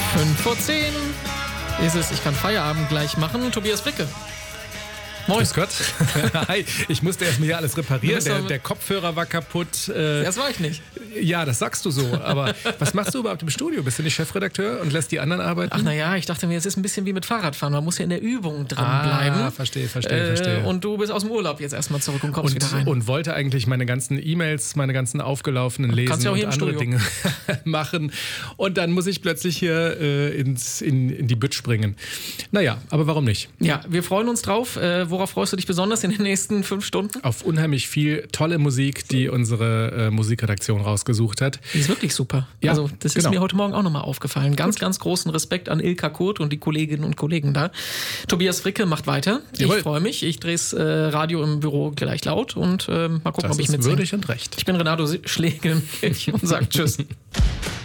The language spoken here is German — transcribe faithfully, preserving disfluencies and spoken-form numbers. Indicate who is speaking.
Speaker 1: fünf vor zehn ist es. Ich kann Feierabend gleich machen. Tobias Fricke. Moin.
Speaker 2: Grüß Gott. Hi, ich musste erst mal hier alles reparieren. Der, der Kopfhörer war kaputt. Äh,
Speaker 1: das war ich nicht.
Speaker 2: Ja, das sagst du so. Aber was machst du überhaupt im Studio? Bist du nicht Chefredakteur und lässt die anderen arbeiten?
Speaker 1: Ach naja, ich dachte mir, es ist ein bisschen wie mit Fahrradfahren. Man muss ja in der Übung drin
Speaker 2: ah,
Speaker 1: bleiben.
Speaker 2: verstehe, verstehe,
Speaker 1: äh,
Speaker 2: verstehe.
Speaker 1: Und du bist aus dem Urlaub jetzt erstmal zurück und kommst
Speaker 2: und,
Speaker 1: wieder rein.
Speaker 2: Und wollte eigentlich meine ganzen E-Mails, meine ganzen aufgelaufenen lesen
Speaker 1: Kannst ja auch hier
Speaker 2: und
Speaker 1: im
Speaker 2: andere
Speaker 1: Studio.
Speaker 2: Dinge machen. Und dann muss ich plötzlich hier äh, ins, in, in die Bütt springen. Naja, aber warum nicht?
Speaker 1: Ja, wir freuen uns drauf. Äh, worauf freust du dich besonders in den nächsten fünf Stunden?
Speaker 2: Auf unheimlich viel tolle Musik, die unsere äh, Musikredaktion rausgesucht hat.
Speaker 1: Die ist wirklich super.
Speaker 2: Ja,
Speaker 1: also das ist
Speaker 2: genau.
Speaker 1: mir heute Morgen auch nochmal aufgefallen. Ganz, Gut. ganz großen Respekt an Ilka Kurt und die Kolleginnen und Kollegen da. Tobias Fricke macht weiter.
Speaker 2: Jawohl.
Speaker 1: Ich freue mich. Ich drehe das äh, Radio im Büro gleich laut und äh, mal gucken,
Speaker 2: das
Speaker 1: ob ich
Speaker 2: ist
Speaker 1: mitsinge.
Speaker 2: würdig und recht.
Speaker 1: Ich bin Renato Schlegel und sage Tschüss.